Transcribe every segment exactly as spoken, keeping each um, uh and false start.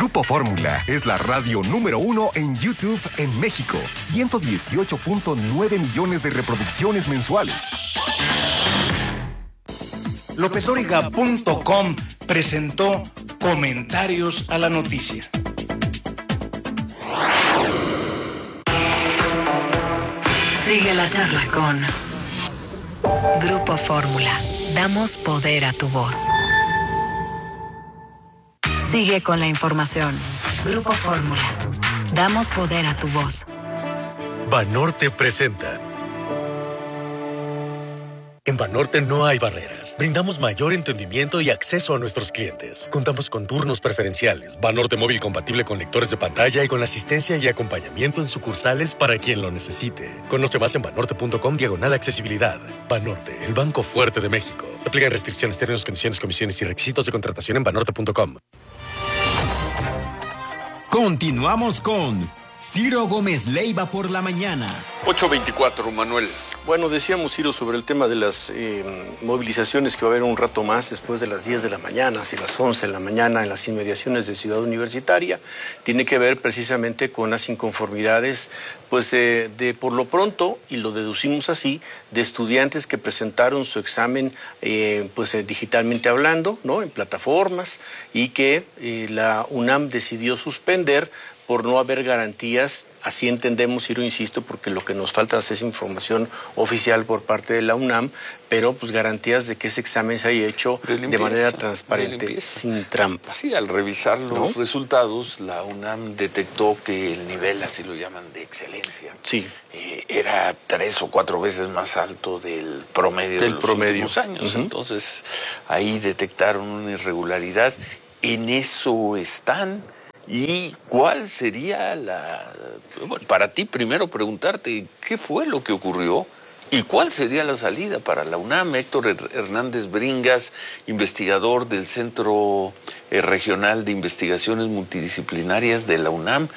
Grupo Fórmula es la radio número uno en YouTube en México. ciento dieciocho punto nueve millones de reproducciones mensuales. López Dóriga punto com presentó Comentarios a la Noticia. Sigue la charla con Grupo Fórmula. Damos poder a tu voz. Sigue con la información. Grupo Fórmula. Damos poder a tu voz. Banorte presenta. En Banorte no hay barreras. Brindamos mayor entendimiento y acceso a nuestros clientes. Contamos con turnos preferenciales, Banorte móvil compatible con lectores de pantalla y con asistencia y acompañamiento en sucursales para quien lo necesite. Conoce más en banorte punto com diagonal accesibilidad. Banorte, el banco fuerte de México. Aplican restricciones, términos, condiciones, comisiones y requisitos de contratación en banorte punto com. Continuamos con Ciro Gómez Leiva por la mañana. ocho veinticuatro, Manuel. Bueno, decíamos, Ciro, sobre el tema de las eh, movilizaciones que va a haber un rato más después de las diez de la mañana, hacia las once de la mañana en las inmediaciones de Ciudad Universitaria. Tiene que ver precisamente con las inconformidades, pues eh, de por lo pronto, y lo deducimos así, de estudiantes que presentaron su examen eh, pues eh, digitalmente hablando, ¿no? En plataformas, y que eh, la UNAM decidió suspender por no haber garantías. Así entendemos, Ciro, insisto, porque lo que nos falta es información oficial por parte de la UNAM, pero pues garantías de que ese examen se haya hecho de, limpieza, de manera transparente, de sin trampa. Sí, al revisar los ¿no? resultados, la UNAM detectó que el nivel, así lo llaman, de excelencia, sí. eh, era tres o cuatro veces más alto del promedio del de los promedio. últimos años. Uh-huh. Entonces, ahí detectaron una irregularidad. En eso están. ¿Y cuál sería la... Bueno, para ti, primero preguntarte, ¿qué fue lo que ocurrió? ¿Y cuál sería la salida para la UNAM? Héctor Hernández Bringas, investigador del Centro Regional de Investigaciones Multidisciplinarias de la UNAM.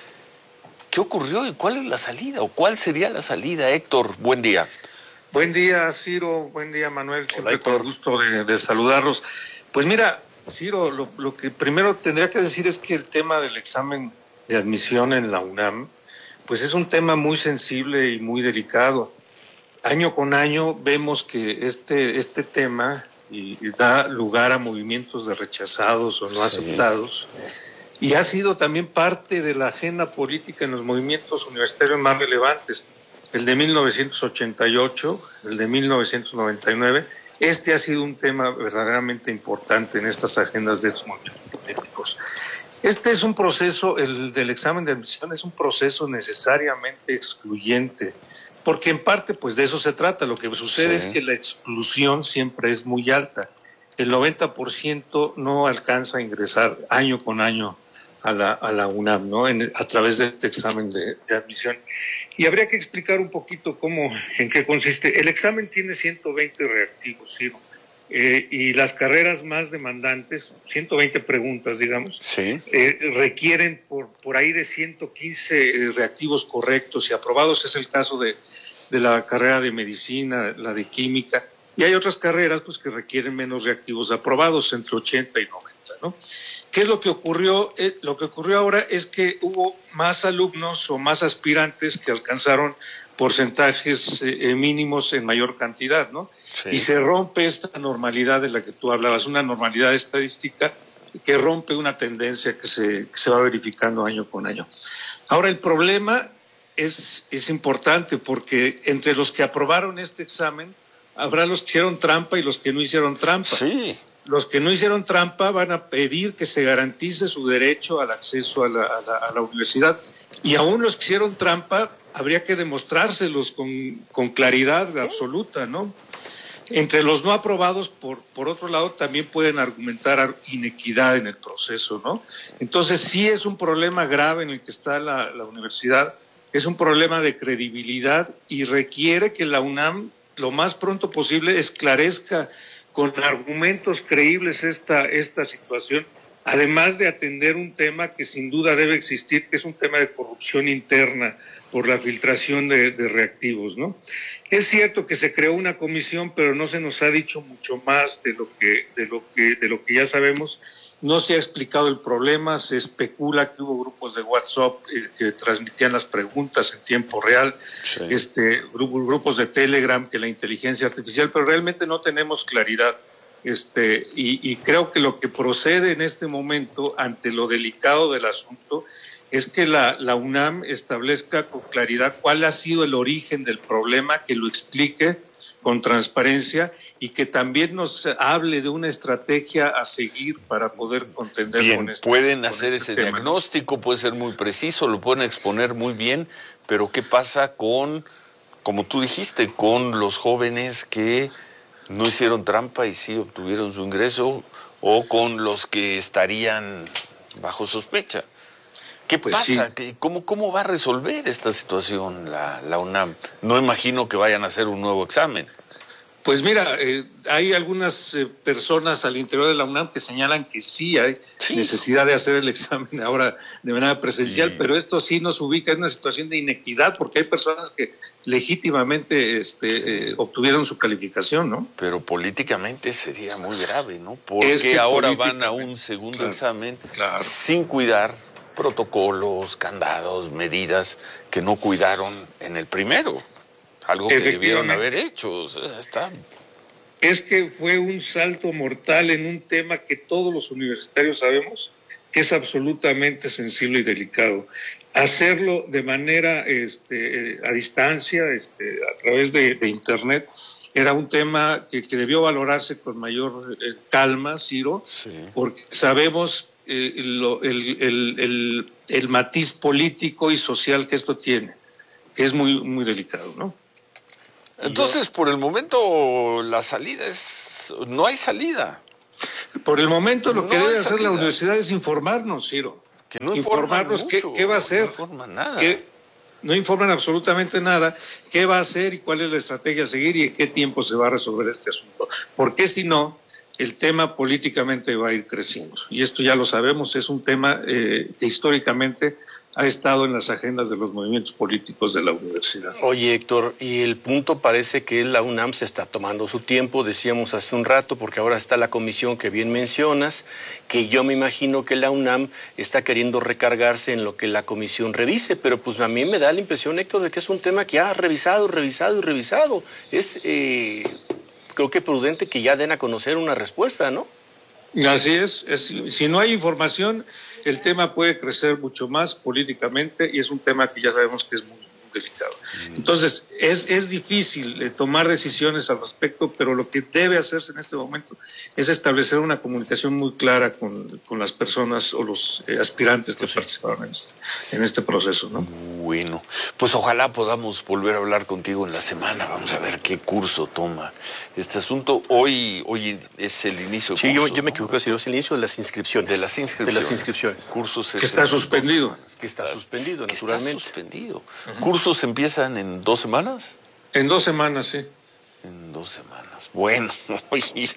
¿Qué ocurrió y cuál es la salida? ¿O cuál sería la salida, Héctor? Buen día. Buen día, Ciro. Buen día, Manuel. Siempre Hola, con el gusto de, de saludarlos. Pues mira, Ciro, lo, lo que primero tendría que decir es que el tema del examen de admisión en la UNAM, pues es un tema muy sensible y muy delicado. Año con año vemos que este, este tema y, y da lugar a movimientos de rechazados o no sí. aceptados, y ha sido también parte de la agenda política en los movimientos universitarios más relevantes, el de mil novecientos ochenta y ocho, el de mil novecientos noventa y nueve. Este ha sido un tema verdaderamente importante en estas agendas de estos movimientos políticos. Este es un proceso, el del examen de admisión es un proceso necesariamente excluyente, porque en parte pues de eso se trata. Lo que sucede sí. es que la exclusión siempre es muy alta. El noventa por ciento no alcanza a ingresar año con año a la, a la UNAM, ¿no? En, a través de este examen de, de admisión. Y habría que explicar un poquito cómo, en qué consiste. El examen tiene ciento veinte reactivos, ¿sí? eh, y las carreras más demandantes, ciento veinte preguntas, digamos, sí. eh, requieren por, por ahí de ciento quince reactivos correctos y aprobados. Es el caso de, de la carrera de medicina, la de química, y hay otras carreras pues que requieren menos reactivos aprobados, entre ochenta y noventa, ¿no? ¿Qué es lo que ocurrió? Eh, lo que ocurrió ahora es que hubo más alumnos o más aspirantes que alcanzaron porcentajes eh, mínimos en mayor cantidad, ¿no? Sí. Y se rompe esta normalidad de la que tú hablabas, una normalidad estadística que rompe una tendencia que se, que se va verificando año con año. Ahora, el problema es, es importante porque entre los que aprobaron este examen habrá los que hicieron trampa y los que no hicieron trampa. Sí. Los que no hicieron trampa van a pedir que se garantice su derecho al acceso a la, a la, a la universidad. Y aún los que hicieron trampa, habría que demostrárselos con, con claridad absoluta, ¿no? Entre los no aprobados, por, por otro lado, también pueden argumentar inequidad en el proceso, ¿no? Entonces, sí es un problema grave en el que está la, la universidad, es un problema de credibilidad y requiere que la UNAM lo más pronto posible esclarezca con argumentos creíbles esta, esta situación, además de atender un tema que sin duda debe existir, que es un tema de corrupción interna por la filtración de, de reactivos, ¿no? Es cierto que se creó una comisión, pero no se nos ha dicho mucho más de lo que, de lo que, de lo que ya sabemos, no se ha explicado el problema, se especula que hubo grupos de WhatsApp eh, que transmitían las preguntas en tiempo real, sí. este, grupos, grupos de Telegram, que la inteligencia artificial, pero realmente no tenemos claridad. Este, y, y creo que lo que procede en este momento, ante lo delicado del asunto, es que la, la UNAM establezca con claridad cuál ha sido el origen del problema, que lo explique con transparencia y que también nos hable de una estrategia a seguir para poder contender bien, con este pueden con hacer este ese tema. diagnóstico, puede ser muy preciso, lo pueden exponer muy bien, pero ¿qué pasa con, como tú dijiste, con los jóvenes que no hicieron trampa y sí obtuvieron su ingreso, o con los que estarían bajo sospecha? ¿Qué pues pasa? Sí. ¿Cómo, ¿Cómo va a resolver esta situación la, la UNAM? No imagino que vayan a hacer un nuevo examen. Pues mira, eh, hay algunas eh, personas al interior de la UNAM que señalan que sí hay sí. necesidad de hacer el examen ahora de manera presencial, sí. pero esto sí nos ubica en una situación de inequidad, porque hay personas que legítimamente este, sí. eh, obtuvieron su calificación, ¿no? Pero políticamente sería muy grave, ¿no? Porque ahora van a un segundo claro, examen claro. sin cuidar protocolos, candados, medidas que no cuidaron en el primero. Algo que debieron haber hecho, o sea, está... Es que fue un salto mortal en un tema que todos los universitarios sabemos que es absolutamente sensible y delicado. Hacerlo de manera este, a distancia, este, a través de, de Internet, era un tema que, que debió valorarse con mayor eh, calma, Ciro, sí. porque sabemos eh, lo, el, el, el, el matiz político y social que esto tiene, que es muy, muy delicado, ¿no? Entonces, por el momento, la salida es... no hay salida. Por el momento, lo no que debe hacer salida. la universidad es informarnos, Ciro. Que no informarnos mucho, qué, qué va a hacer. No informan nada. Qué, no informan absolutamente nada. ¿Qué va a hacer y cuál es la estrategia a seguir y en qué tiempo se va a resolver este asunto? Porque si no, el tema políticamente va a ir creciendo. Y esto ya lo sabemos, es un tema eh, que históricamente ha estado en las agendas de los movimientos políticos de la universidad. Oye, Héctor, y el punto parece que la UNAM se está tomando su tiempo, decíamos hace un rato, porque ahora está la comisión que bien mencionas, que yo me imagino que la UNAM está queriendo recargarse en lo que la comisión revise, pero pues a mí me da la impresión, Héctor, de que es un tema que ha revisado, revisado y revisado. Es, eh, creo que prudente que ya den a conocer una respuesta, ¿no? Así es, es si no hay información, el tema puede crecer mucho más políticamente y es un tema que ya sabemos que es muy, muy delicado. Entonces, es, es difícil eh, tomar decisiones al respecto, pero lo que debe hacerse en este momento es establecer una comunicación muy clara con, con las personas o los eh, aspirantes que pues sí. participaron en este, en este proceso, ¿no? Bueno, pues ojalá podamos volver a hablar contigo en la semana. Vamos a ver qué curso toma este asunto. Hoy, hoy es el inicio del sí, curso. Sí, yo, yo me ¿no? equivoco, si no es el inicio de las inscripciones. De las inscripciones. De las inscripciones. Cursos que está suspendido. Que está suspendido, que naturalmente. Está suspendido. Uh-huh. ¿Cursos empiezan en dos semanas? En dos semanas, sí. En dos semanas. Bueno, oye,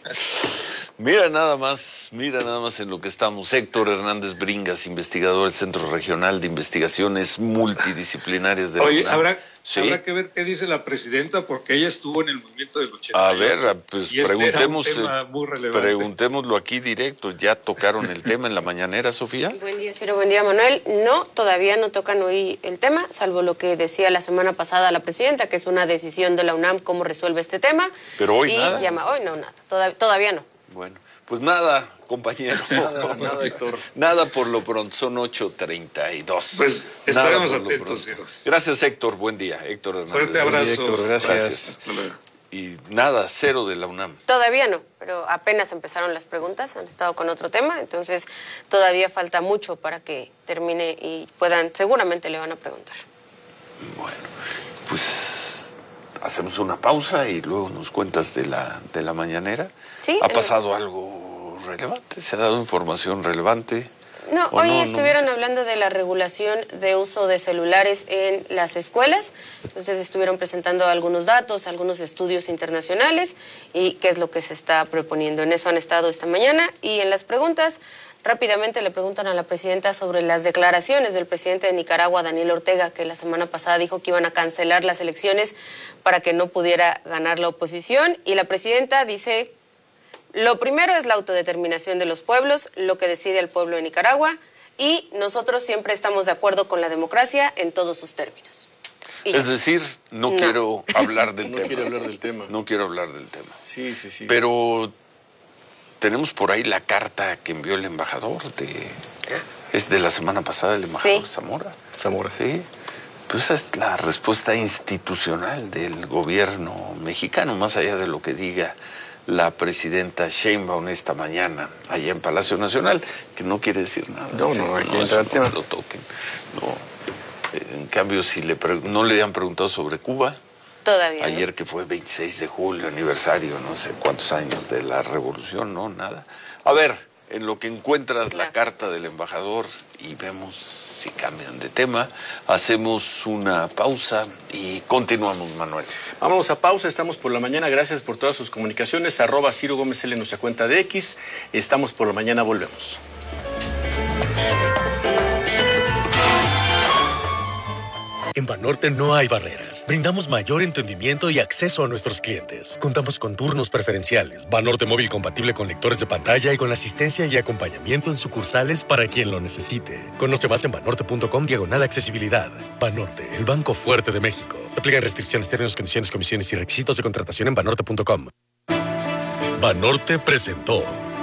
mira nada más, mira nada más en lo que estamos. Héctor Hernández Bringas, investigador del Centro Regional de Investigaciones Multidisciplinarias de la Oye, UNAM. habrá, ¿Sí? habrá que ver qué dice la presidenta, porque ella estuvo en el movimiento del ochenta y ocho. A ver, pues y este preguntemos, era un tema muy relevante. preguntémoslo aquí directo. ¿Ya tocaron el tema en la mañanera, Sofía? Buen día, Ciro, buen día, Manuel. No, todavía no tocan hoy el tema, salvo lo que decía la semana pasada la presidenta, que es una decisión de la UNAM cómo resuelve este tema. Pero hoy y nada. Llama, hoy no, nada, todavía, todavía no. Bueno, pues nada, compañero. nada, nada, Héctor. Nada por lo pronto, son ocho treinta y dos. Pues estaremos atentos, Ciro. Gracias, Héctor, buen día. Héctor Hernández. Fuerte abrazo. Día, Héctor, gracias. gracias. Y nada, cero de la UNAM. Todavía no, pero apenas empezaron las preguntas, han estado con otro tema, entonces todavía falta mucho para que termine y puedan, seguramente le van a preguntar. Bueno, pues hacemos una pausa y luego nos cuentas de la, de la mañanera. Sí. ¿Ha pasado el... algo relevante? ¿Se ha dado información relevante? No, hoy no, estuvieron no. hablando de la regulación de uso de celulares en las escuelas, entonces estuvieron presentando algunos datos, algunos estudios internacionales y qué es lo que se está proponiendo. En eso han estado esta mañana y en las preguntas rápidamente le preguntan a la presidenta sobre las declaraciones del presidente de Nicaragua, Daniel Ortega, que la semana pasada dijo que iban a cancelar las elecciones para que no pudiera ganar la oposición y la presidenta dice Lo primero es la autodeterminación de los pueblos, lo que decide el pueblo de Nicaragua, y nosotros siempre estamos de acuerdo con la democracia en todos sus términos. Y es decir, no, no quiero hablar del no tema. No quiero hablar del tema. No quiero hablar del tema. Sí, sí, sí. Pero tenemos por ahí la carta que envió el embajador de... Es de la semana pasada, el embajador sí. Zamora. Zamora. Sí. Pues esa es la respuesta institucional del gobierno mexicano, más allá de lo que diga la presidenta Sheinbaum esta mañana allá en Palacio Nacional, que no quiere decir nada. No, no, hay que entrar al tema. No lo toquen. No. En cambio, si le pre- no le han preguntado sobre Cuba, todavía ayer ¿no? que fue veintiséis de julio, aniversario, no sé cuántos años de la revolución, no, nada. A ver, en lo que encuentras claro. la carta del embajador y vemos si cambian de tema, hacemos una pausa y continuamos, Manuel. Vámonos a pausa, estamos por la mañana, gracias por todas sus comunicaciones, arroba Ciro Gómez L en nuestra cuenta de X, estamos por la mañana, volvemos. En Banorte no hay barreras. Brindamos mayor entendimiento y acceso a nuestros clientes. Contamos con turnos preferenciales, Banorte móvil compatible con lectores de pantalla y con asistencia y acompañamiento en sucursales para quien lo necesite. Conoce más en banorte punto com diagonal accesibilidad. Banorte, el banco fuerte de México. Aplican restricciones, términos, condiciones, comisiones y requisitos de contratación en banorte punto com. Banorte presentó.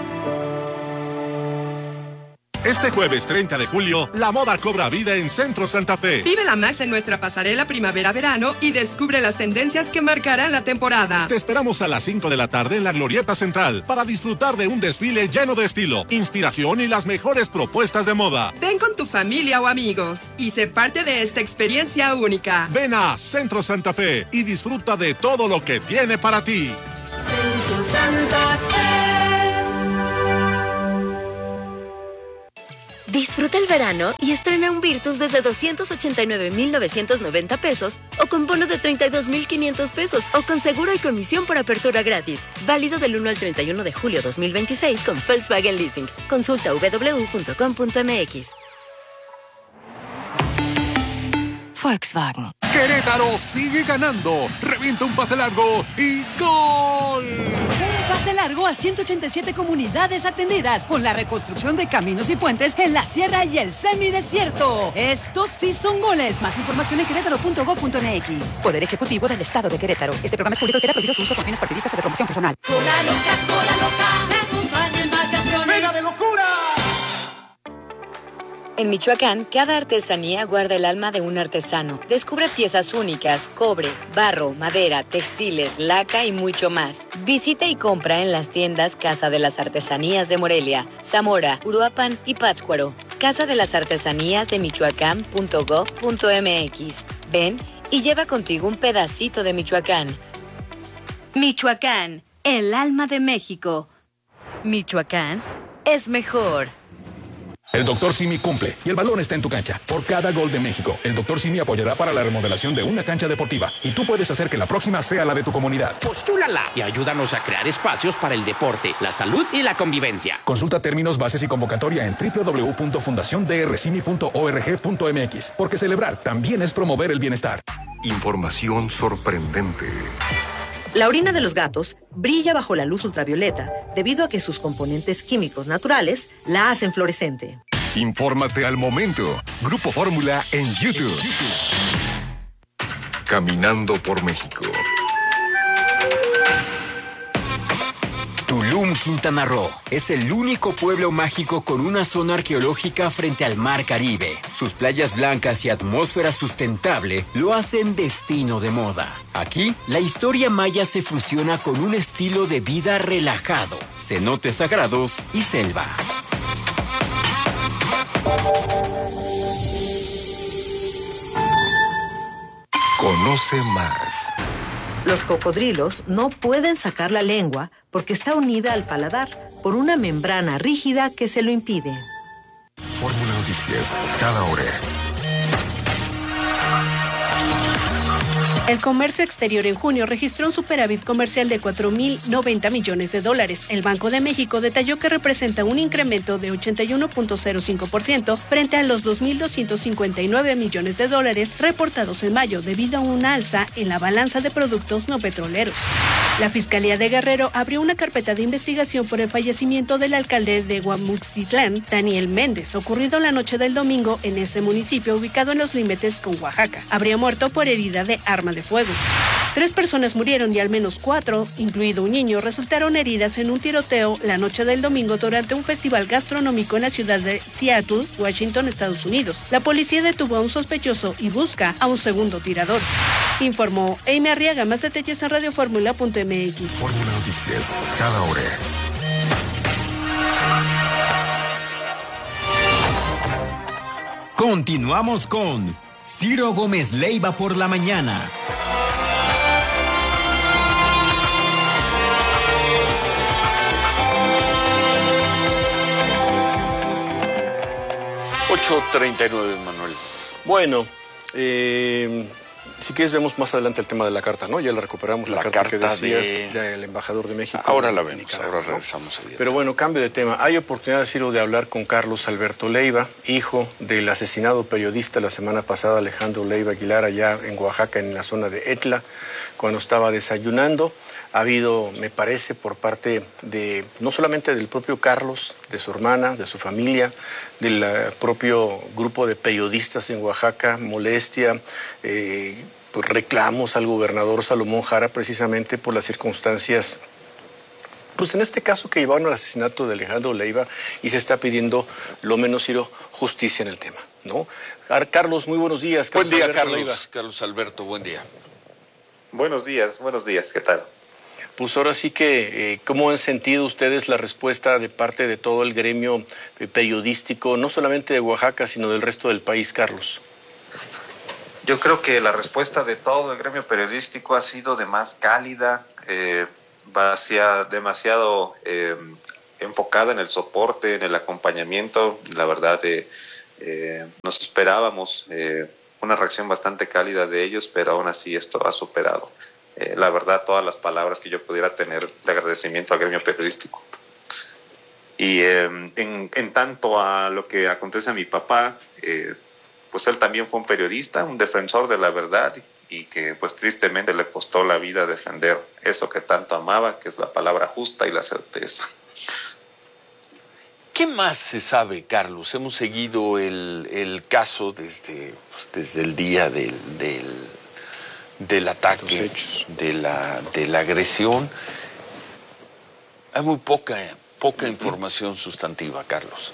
Este jueves treinta de julio, la moda cobra vida en Centro Santa Fe. Vive la magia en nuestra pasarela primavera-verano y descubre las tendencias que marcarán la temporada. Te esperamos a las cinco de la tarde en la Glorieta Central para disfrutar de un desfile lleno de estilo, inspiración y las mejores propuestas de moda. Ven con tu familia o amigos y sé parte de esta experiencia única. Ven a Centro Santa Fe y disfruta de todo lo que tiene para ti. Centro Santa Fe. Disfruta el verano y estrena un Virtus desde doscientos ochenta y nueve mil novecientos noventa pesos o con bono de treinta y dos mil quinientos pesos o con seguro y comisión por apertura gratis. Válido del uno al treinta y uno de julio dos mil veintiséis con Volkswagen Leasing. Consulta doble u doble u doble u punto com punto m x. Volkswagen. Querétaro sigue ganando. Revienta un pase largo y ¡gol! Un pase largo a ciento ochenta y siete comunidades atendidas con la reconstrucción de caminos y puentes en la sierra y el semidesierto. Estos sí son goles. Más información en querétaro punto gob punto m x. Poder Ejecutivo del Estado de Querétaro. Este programa es público y queda prohibido su uso con fines partidistas o de promoción personal. Cola loca, cola loca, te acompaña en vacaciones. ¡Venga de locura! En Michoacán, cada artesanía guarda el alma de un artesano. Descubre piezas únicas, cobre, barro, madera, textiles, laca y mucho más. Visita y compra en las tiendas Casa de las Artesanías de Morelia, Zamora, Uruapan y Pátzcuaro. Casa de las Artesanías de Michoacán punto gob punto m x. Ven y lleva contigo un pedacito de Michoacán. Michoacán, el alma de México. Michoacán es mejor. El doctor Simi cumple y el balón está en tu cancha. Por cada gol de México, el doctor Simi apoyará para la remodelación de una cancha deportiva y tú puedes hacer que la próxima sea la de tu comunidad. Postúlala y ayúdanos a crear espacios para el deporte, la salud y la convivencia. Consulta términos, bases y convocatoria en doble u doble u doble u punto fundación d r simi punto org punto m x, porque celebrar también es promover el bienestar. Información sorprendente. La orina de los gatos brilla bajo la luz ultravioleta debido a que sus componentes químicos naturales la hacen fluorescente. Infórmate al momento. Grupo Fórmula en YouTube. Caminando por México. Tulum, Quintana Roo, es el único pueblo mágico con una zona arqueológica frente al Mar Caribe. Sus playas blancas y atmósfera sustentable lo hacen destino de moda. Aquí, la historia maya se fusiona con un estilo de vida relajado, cenotes sagrados y selva. Conoce más. Los cocodrilos no pueden sacar la lengua porque está unida al paladar por una membrana rígida que se lo impide. Fórmula Noticias, cada hora. El comercio exterior en junio registró un superávit comercial de cuatro mil noventa millones de dólares. El Banco de México detalló que representa un incremento de ochenta y uno punto cero cinco por ciento frente a los dos mil doscientos cincuenta y nueve millones de dólares reportados en mayo debido a una alza en la balanza de productos no petroleros. La Fiscalía de Guerrero abrió una carpeta de investigación por el fallecimiento del alcalde de Guamuxitlán, Daniel Méndez, ocurrido la noche del domingo en ese municipio ubicado en los límites con Oaxaca. Habría muerto por herida de arma de fuego. Tres personas murieron y al menos cuatro, incluido un niño, resultaron heridas en un tiroteo la noche del domingo durante un festival gastronómico en la ciudad de Seattle, Washington, Estados Unidos. La policía detuvo a un sospechoso y busca a un segundo tirador. Informó Amy Arriaga. Más detalles en radio fórmula punto m x. Fórmula Noticias, cada hora. Continuamos con Ciro Gómez Leiva por la mañana. ocho treinta y nueve, Manuel. Bueno, eh, si quieres vemos más adelante el tema de la carta, ¿no? Ya la recuperamos, la, la carta, carta que decías de... del embajador de México. Ahora la vemos, ahora regresamos. ¿No? Pero bueno, cambio de tema. Hay oportunidad, Ciro, de hablar con Carlos Alberto Leiva, hijo del asesinado periodista la semana pasada, Alejandro Leiva Aguilar, allá en Oaxaca, en la zona de Etla, cuando estaba desayunando. Ha habido, me parece, por parte de, no solamente del propio Carlos, de su hermana, de su familia, del uh, propio grupo de periodistas en Oaxaca, molestia, eh, pues reclamos al gobernador Salomón Jara precisamente por las circunstancias, pues en este caso que llevaron al asesinato de Alejandro Leiva, y se está pidiendo, lo menos, Ciro, justicia en el tema, ¿no? Carlos, muy buenos días. Carlos buen día, Alberto Carlos. Leiva. Carlos Alberto, buen día. Buenos días, buenos días, ¿qué tal? Pues ahora sí que, eh, ¿cómo han sentido ustedes la respuesta de parte de todo el gremio eh, periodístico, no solamente de Oaxaca, sino del resto del país, Carlos? Yo creo que la respuesta de todo el gremio periodístico ha sido de más cálida, eh, hacia demasiado eh, enfocada en el soporte, en el acompañamiento. La verdad, eh, eh, nos esperábamos eh, una reacción bastante cálida de ellos, pero aún así esto ha superado. Eh, la verdad, todas las palabras que yo pudiera tener de agradecimiento al gremio periodístico. Y eh, en, en tanto a lo que acontece a mi papá, eh, pues él también fue un periodista, un defensor de la verdad, y que pues tristemente le costó la vida defender eso que tanto amaba, que es la palabra justa y la certeza. ¿Qué más se sabe, Carlos? Hemos seguido el, el caso desde, pues, desde el día del... del del ataque, de la, de la agresión. Hay muy poca, poca información sustantiva, Carlos.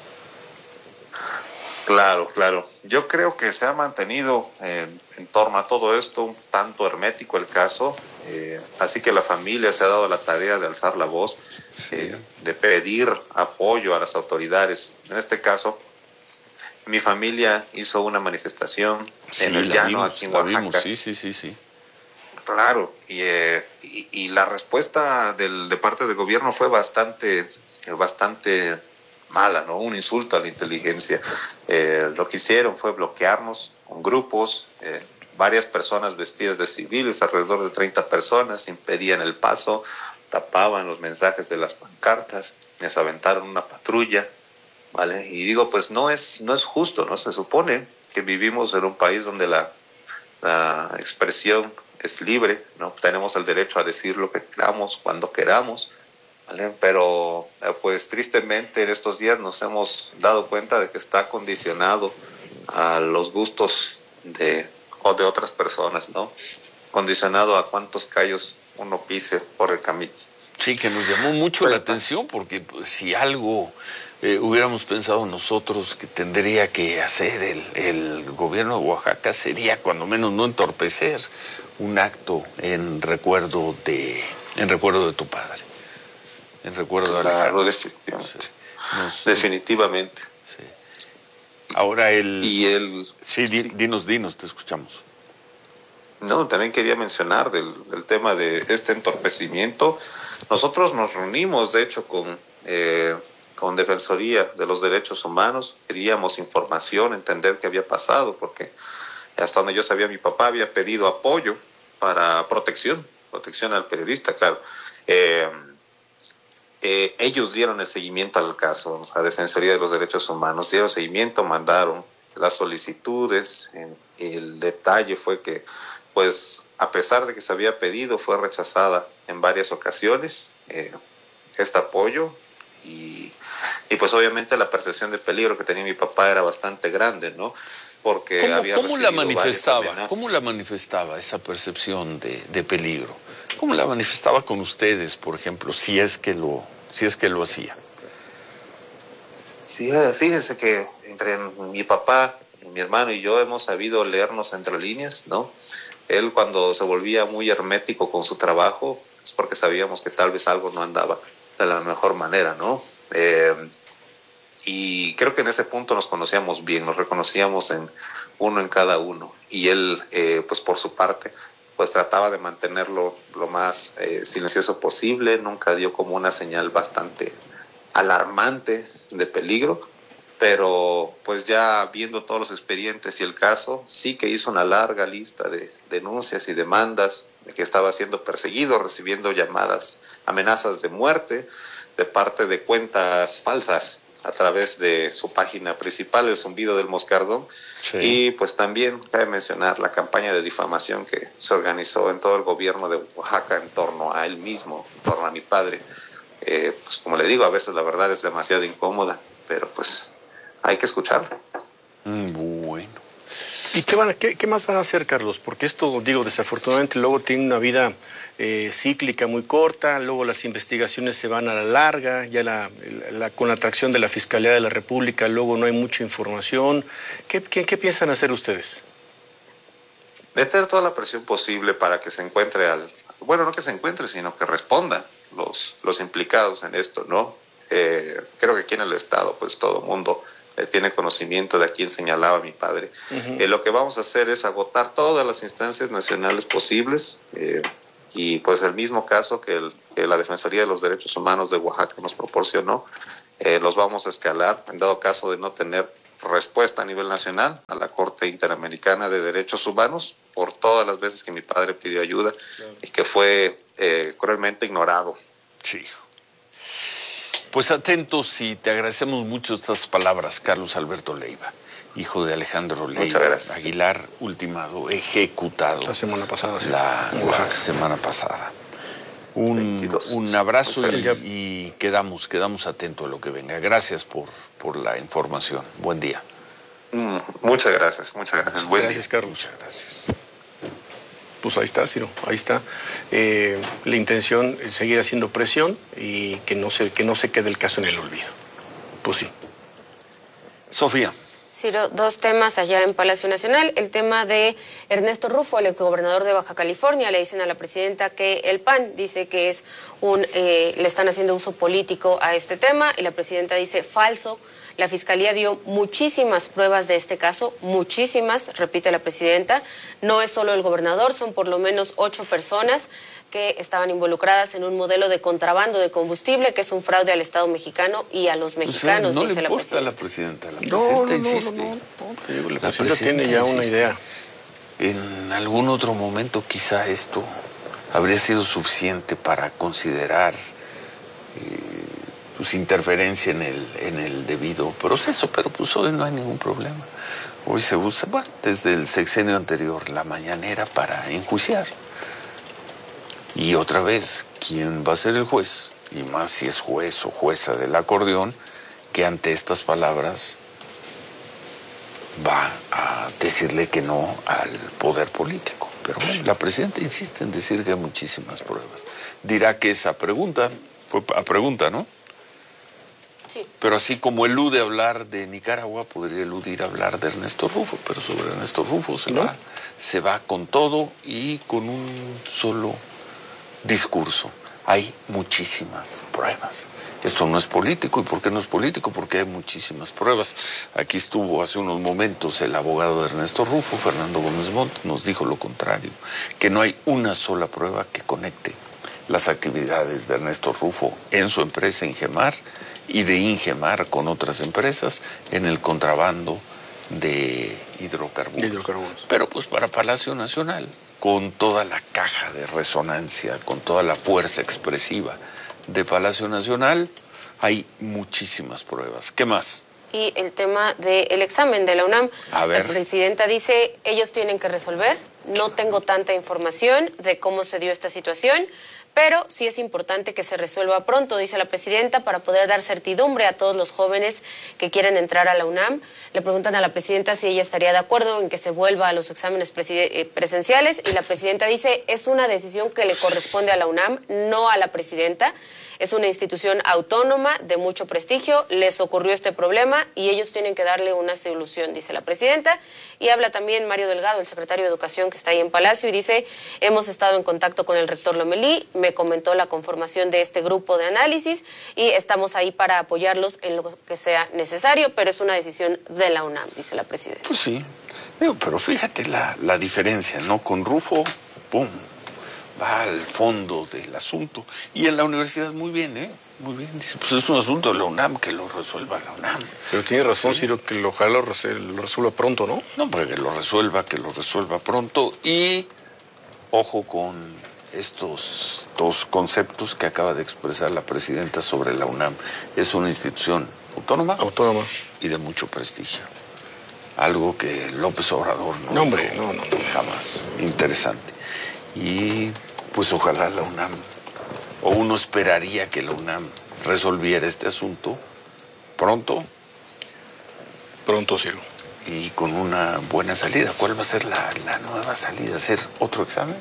Claro, claro. Yo creo que se ha mantenido eh, en torno a todo esto un tanto hermético el caso, eh, así que la familia se ha dado la tarea de alzar la voz, eh, de pedir apoyo a las autoridades. En este caso, mi familia hizo una manifestación sí, en el llano vimos, aquí en Oaxaca. La vimos, sí, sí, sí, sí. Claro, y, eh, y, y la respuesta del, de parte del gobierno fue bastante, bastante mala, ¿no? Un insulto a la inteligencia. Eh, lo que hicieron fue bloquearnos con grupos, eh, varias personas vestidas de civiles, alrededor de treinta personas, impedían el paso, tapaban los mensajes de las pancartas, les aventaron una patrulla, ¿vale? Y digo, pues no es, no es justo, ¿no? Se supone que vivimos en un país donde la, la expresión es libre, ¿no? Tenemos el derecho a decir lo que queramos, cuando queramos, ¿vale? Pero pues tristemente en estos días nos hemos dado cuenta de que está condicionado a los gustos de, o de otras personas, ¿no? Condicionado a cuántos callos uno pise por el camino. Sí, que nos llamó mucho la atención, porque pues, si algo eh, hubiéramos pensado nosotros que tendría que hacer el, el gobierno de Oaxaca, sería cuando menos no entorpecer un acto en recuerdo de en recuerdo de tu padre, en recuerdo de Alejandro. Claro, definitivamente. Sí. Nos, definitivamente. Sí. Ahora el... Y el sí, di, dinos, dinos, te escuchamos. No, también quería mencionar del, del tema de este entorpecimiento. Nosotros nos reunimos, de hecho, con, eh, con Defensoría de los Derechos Humanos. Queríamos información, entender qué había pasado, porque hasta donde yo sabía, mi papá había pedido apoyo para protección, protección al periodista, claro. Eh, eh, ellos dieron el seguimiento al caso, la Defensoría de los Derechos Humanos dieron seguimiento, mandaron las solicitudes. En, el detalle fue que, pues, a pesar de que se había pedido, fue rechazada en varias ocasiones eh, este apoyo y, y pues obviamente la percepción de peligro que tenía mi papá era bastante grande, ¿no? Porque ¿Cómo, había ¿cómo la recibido varias manifestaba? amenazas. ¿Cómo la manifestaba esa percepción de, de peligro? ¿Cómo la manifestaba con ustedes, por ejemplo, si es que lo, si es que lo hacía? Fíjese, fíjese que entre mi papá, mi hermano y yo hemos sabido leernos entre líneas, ¿no? Él cuando se volvía muy hermético con su trabajo es porque sabíamos que tal vez algo no andaba de la mejor manera, ¿no? Eh, y creo que en ese punto nos conocíamos bien, nos reconocíamos en uno en cada uno. Y él, eh, pues por su parte, pues trataba de mantenerlo lo más eh, silencioso posible, nunca dio como una señal bastante alarmante de peligro, pero pues ya viendo todos los expedientes y el caso, sí que hizo una larga lista de denuncias y demandas de que estaba siendo perseguido, recibiendo llamadas, amenazas de muerte de parte de cuentas falsas a través de su página principal, El Zumbido del Moscardón. Sí. Y pues también cabe mencionar la campaña de difamación que se organizó en todo el gobierno de Oaxaca en torno a él mismo, en torno a mi padre. Eh, pues como le digo, a veces la verdad es demasiado incómoda, pero pues hay que escucharla. Mm, bueno. ¿Y qué, van a, qué, qué más van a hacer, Carlos? Porque esto, digo, desafortunadamente luego tiene una vida eh, cíclica muy corta, luego las investigaciones se van a la larga, ya la, la, con la atracción de la Fiscalía de la República luego no hay mucha información. ¿Qué, qué, qué piensan hacer ustedes? Meter toda la presión posible para que se encuentre al... Bueno, no que se encuentre, sino que respondan los, los implicados en esto, ¿no? Eh, creo que aquí en el Estado, pues todo el mundo eh, tiene conocimiento de a quién señalaba mi padre. Uh-huh. Eh, lo que vamos a hacer es agotar todas las instancias nacionales posibles eh, y pues el mismo caso que, el, que la Defensoría de los Derechos Humanos de Oaxaca nos proporcionó, eh, los vamos a escalar en dado caso de no tener respuesta a nivel nacional a la Corte Interamericana de Derechos Humanos por todas las veces que mi padre pidió ayuda, claro, y que fue eh, cruelmente ignorado. Sí. Pues atentos y te agradecemos mucho estas palabras, Carlos Alberto Leiva, hijo de Alejandro Leiva Aguilar, ultimado, ejecutado. La semana pasada, sí. La, la semana pasada. Un, un abrazo y, y quedamos, quedamos atentos a lo que venga. Gracias por, por la información. Buen día. Mm, muchas gracias, muchas gracias. Buen gracias, día. Carlos. Muchas gracias. Pues ahí está, Ciro, ahí está. Eh, la intención es seguir haciendo presión y que no se, que no se quede el caso en el olvido. Pues sí. Sofía. Ciro, dos temas allá en Palacio Nacional. El tema de Ernesto Rufo, el exgobernador de Baja California. Le dicen a la presidenta que el P A N dice que es un, eh, le están haciendo uso político a este tema y la presidenta dice falso. La Fiscalía dio muchísimas pruebas de este caso, muchísimas, repite la presidenta. No es solo el gobernador, son por lo menos ocho personas que estaban involucradas en un modelo de contrabando de combustible, que es un fraude al Estado mexicano y a los mexicanos, o sea, no dice le la presidenta. A la presidenta. La presidenta no, no, insiste. No, no, no, no. La, la presidenta, presidenta tiene ya insiste. una idea. En algún otro momento quizá esto habría sido suficiente para considerar eh, pues, interferencia en el, en el debido proceso, pero pues hoy no hay ningún problema. Hoy se usa, bueno, desde el sexenio anterior, la mañanera para enjuiciar. Y otra vez, ¿quién va a ser el juez? Y más si es juez o jueza del acordeón, que ante estas palabras va a decirle que no al poder político. Pero bueno, la presidenta insiste en decir que hay muchísimas pruebas. Dirá que esa pregunta fue a pregunta, ¿no? Sí. Pero así como elude hablar de Nicaragua, podría eludir hablar de Ernesto Rufo, pero sobre Ernesto Rufo se, ¿no? va, se va con todo y con un solo discurso. Hay muchísimas pruebas. Esto no es político. ¿Y por qué no es político? Porque hay muchísimas pruebas. Aquí estuvo hace unos momentos el abogado de Ernesto Rufo, Fernando Gómez Montt, nos dijo lo contrario, que no hay una sola prueba que conecte las actividades de Ernesto Rufo en su empresa Ingemar y de Ingemar con otras empresas en el contrabando de hidrocarburos. hidrocarburos. Pero pues para Palacio Nacional con toda la caja de resonancia, con toda la fuerza expresiva de Palacio Nacional, hay muchísimas pruebas. ¿Qué más? Y el tema del examen de la UNAM. A ver. La presidenta dice, ellos tienen que resolver, no tengo tanta información de cómo se dio esta situación, pero sí es importante que se resuelva pronto, dice la presidenta, para poder dar certidumbre a todos los jóvenes que quieren entrar a la UNAM. Le preguntan a la presidenta si ella estaría de acuerdo en que se vuelva a los exámenes presenciales y la presidenta dice, es una decisión que le corresponde a la UNAM, no a la presidenta. Es una institución autónoma de mucho prestigio, les ocurrió este problema y ellos tienen que darle una solución, dice la presidenta. Y habla también Mario Delgado, el secretario de Educación que está ahí en Palacio, y dice, hemos estado en contacto con el rector Lomelí, me comentó la conformación de este grupo de análisis y estamos ahí para apoyarlos en lo que sea necesario, pero es una decisión de la UNAM, dice la presidenta. Pues sí, pero fíjate la, la diferencia, ¿no? Con Rufo, ¡pum!, va al fondo del asunto. Y en la universidad muy bien, ¿eh? Muy bien. Dice, pues es un asunto de la UNAM, que lo resuelva la UNAM. Pero tiene razón, sí, Ciro, que lo, ojalá lo, lo resuelva pronto, ¿no? No, pues que lo resuelva, que lo resuelva pronto. Y ojo con estos dos conceptos que acaba de expresar la presidenta sobre la UNAM. Es una institución autónoma. Autónoma. Y de mucho prestigio. Algo que López Obrador no, no hombre, no, no, no. Jamás. Interesante. Y pues ojalá la UNAM, o uno esperaría que la UNAM resolviera este asunto pronto. Pronto, Ciro. Y con una buena salida. ¿Cuál va a ser la, la nueva salida? ¿Hacer otro examen?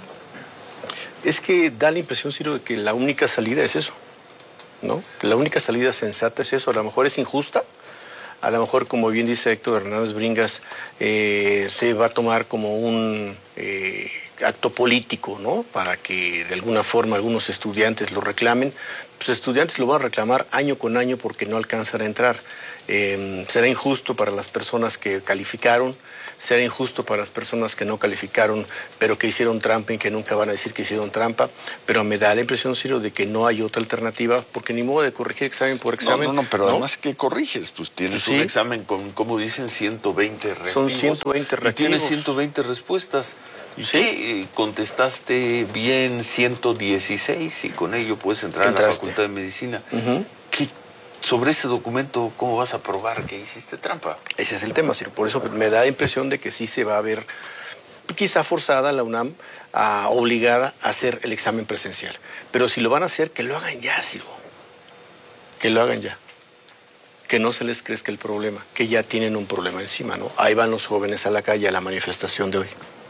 Es que da la impresión, Ciro, de que la única salida es eso, ¿no? La única salida sensata es eso. A lo mejor es injusta. A lo mejor, como bien dice Héctor Hernández Bringas, eh, se va a tomar como un eh, acto político, ¿no? Para que de alguna forma algunos estudiantes lo reclamen. Pues estudiantes lo van a reclamar año con año porque no alcanzan a entrar. Eh, será injusto para las personas que calificaron, será injusto para las personas que no calificaron, pero que hicieron trampa y que nunca van a decir que hicieron trampa. Pero me da la impresión, Ciro, de que no hay otra alternativa, porque ni modo de corregir examen por examen. No, no, no, pero ¿no? Además, ¿qué corriges? Pues tienes ¿Sí? un examen con, como dicen, ciento veinte reactivos. Son ciento veinte reactivos. Y tienes ciento veinte respuestas. ¿Y ¿Sí? qué? Contestaste bien ciento dieciséis y con ello puedes entrar Entraste. a la Facultad de Medicina. Uh-huh. ¿Qué? Sobre ese documento, ¿cómo vas a probar que hiciste trampa? Ese es el tema, Ciro. Por eso me da la impresión de que sí se va a ver, quizá forzada la UNAM, a, obligada a hacer el examen presencial. Pero si lo van a hacer, que lo hagan ya, Ciro. Que lo hagan ya. Que no se les crezca el problema, que ya tienen un problema encima, ¿no? Ahí van los jóvenes a la calle a la manifestación de hoy.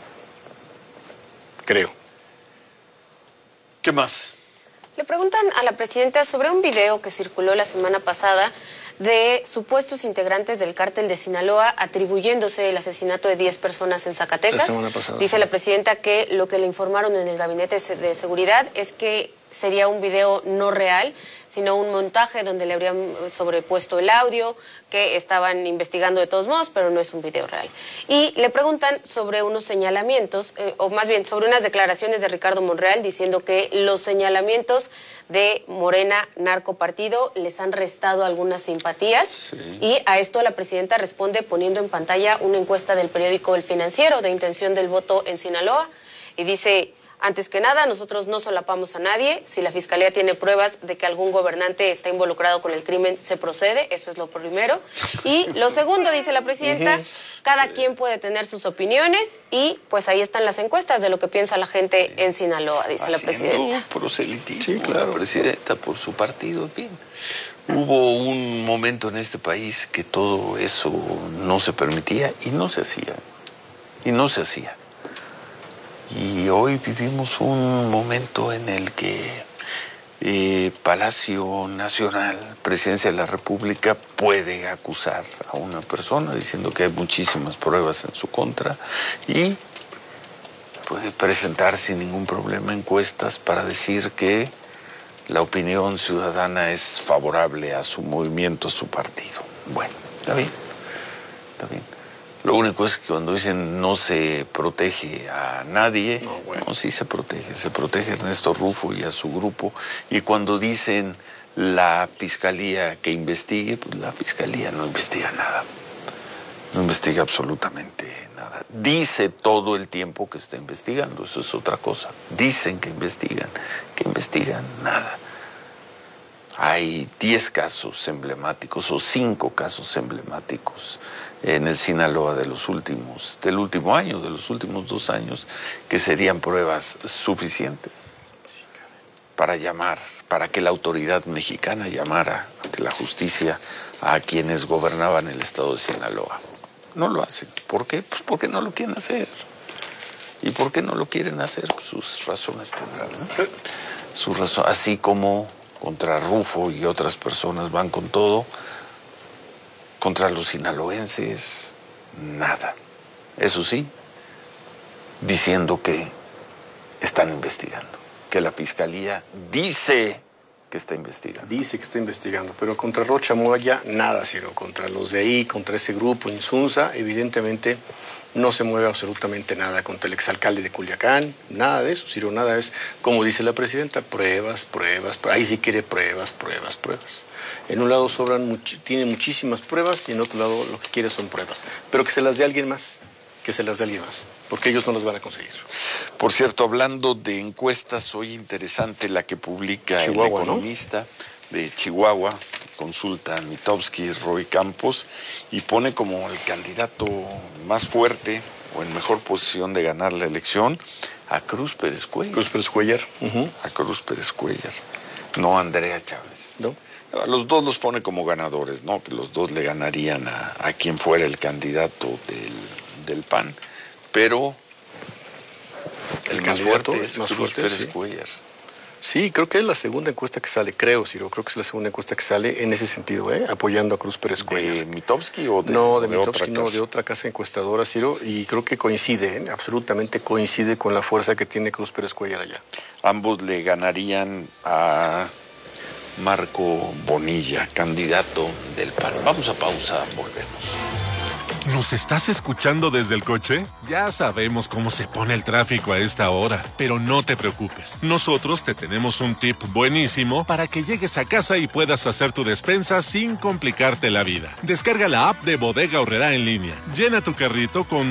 Creo. ¿Qué más? Le preguntan a la presidenta sobre un video que circuló la semana pasada de supuestos integrantes del cártel de Sinaloa atribuyéndose el asesinato de diez personas en Zacatecas. La semana pasada. Dice la presidenta que lo que le informaron en el gabinete de seguridad es que sería un video no real, sino un montaje donde le habrían sobrepuesto el audio, que estaban investigando de todos modos, pero no es un video real. Y le preguntan sobre unos señalamientos, eh, o más bien sobre unas declaraciones de Ricardo Monreal diciendo que los señalamientos de Morena narcopartido les han restado algunas simpatías. Sí. Y a esto la presidenta responde poniendo en pantalla una encuesta del periódico El Financiero de intención del voto en Sinaloa y dice: antes que nada, nosotros no solapamos a nadie. Si la Fiscalía tiene pruebas de que algún gobernante está involucrado con el crimen, se procede. Eso es lo primero. Y lo segundo, dice la presidenta, cada quien puede tener sus opiniones y pues ahí están las encuestas de lo que piensa la gente en Sinaloa, dice Haciendo la presidenta. Proselitismo, sí, claro. La presidenta por su partido, bien. Hubo un momento en este país que todo eso no se permitía y no se hacía. Y no se hacía. Y hoy vivimos un momento en el que eh, Palacio Nacional, Presidencia de la República, puede acusar a una persona diciendo que hay muchísimas pruebas en su contra y puede presentar sin ningún problema encuestas para decir que la opinión ciudadana es favorable a su movimiento, a su partido. Bueno, está bien, está bien. Lo único es que cuando dicen no se protege a nadie, no, bueno. no sí se protege, se protege a Ernesto Rufo y a su grupo. Y cuando dicen la fiscalía que investigue, pues la fiscalía no investiga nada. No investiga absolutamente nada. Dice todo el tiempo que está investigando, eso es otra cosa. Dicen que investigan, que investigan nada. Hay diez casos emblemáticos o cinco casos emblemáticos en el Sinaloa de los últimos, del último año, de los últimos dos años, que serían pruebas suficientes para llamar, para que la autoridad mexicana llamara ante la justicia a quienes gobernaban el estado de Sinaloa. No lo hacen. ¿Por qué? Pues porque no lo quieren hacer. ¿Y por qué no lo quieren hacer? Pues sus razones tendrán, ¿no? Sus razones, así como contra Rufo y otras personas van con todo, contra los sinaloenses, nada. Eso sí, diciendo que están investigando, que la fiscalía dice que está investigando. Dice que está investigando, pero contra Rocha Moya, nada, Ciro. Contra los de ahí, contra ese grupo, Insunza, evidentemente no se mueve absolutamente nada. Contra el exalcalde de Culiacán, nada de eso, Ciro, nada. Es, como dice la presidenta, pruebas, pruebas, ahí sí quiere pruebas, pruebas, pruebas. En un lado sobran, much tiene muchísimas pruebas y en otro lado lo que quiere son pruebas. Pero que se las dé alguien más, que se las dé alguien más, porque ellos no las van a conseguir. Por cierto, hablando de encuestas, hoy interesante la que publica Chihuahua, El Economista, ¿no? De Chihuahua, consulta a Mitofsky, Roy Campos, y pone como el candidato más fuerte o en mejor posición de ganar la elección a Cruz Pérez Cuellar. Cruz Pérez Cuellar. Uh-huh. A Cruz Pérez Cuellar, no a Andrea Chávez. No. A los dos los pone como ganadores, ¿no? Que los dos le ganarían a, a quien fuera el candidato del, del P A N, pero el, el más fuerte es más Cruz fuerte, Pérez sí. Cuellar. Sí, creo que es la segunda encuesta que sale, creo, Ciro, creo que es la segunda encuesta que sale en ese sentido, ¿eh? Apoyando a Cruz Pérez Cuellar. ¿De Mitofsky o de, no, de, de Mitofsky, otra no, casa? de otra casa encuestadora, Ciro, y creo que coincide, ¿eh? Absolutamente coincide con la fuerza que tiene Cruz Pérez Cuellar allá. Ambos le ganarían a Marco Bonilla, candidato del P A N. Vamos a pausa, volvemos. ¿Nos estás escuchando desde el coche? Ya sabemos cómo se pone el tráfico a esta hora, pero no te preocupes. Nosotros te tenemos un tip buenísimo para que llegues a casa y puedas hacer tu despensa sin complicarte la vida. Descarga la app de Bodega Aurrerá en línea. Llena tu carrito con